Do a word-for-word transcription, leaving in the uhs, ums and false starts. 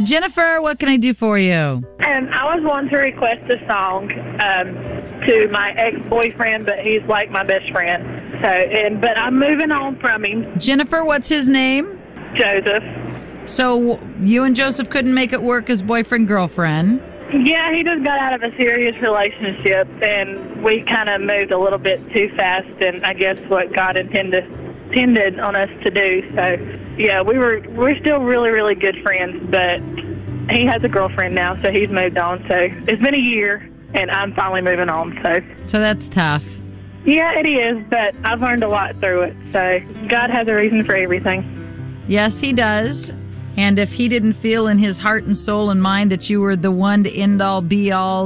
Jennifer, what can I do for you? And I was wanting to request a song um, to my ex-boyfriend, but he's like my best friend. So, and but I'm moving on from him. Jennifer, what's his name? Joseph. So you and Joseph couldn't make it work as boyfriend-girlfriend? Yeah, he just got out of a serious relationship, and we kind of moved a little bit too fast, and I guess what God intended intended on us to do. So, yeah, we were we're still really, really good friends, but he has a girlfriend now, so he's moved on. So it's been a year, and I'm finally moving on. So, So that's tough. yeah, it is, but I've learned a lot through it. So God has a reason for everything. Yes, he does. And if he didn't feel in his heart and soul and mind that you were the one to end all, be all,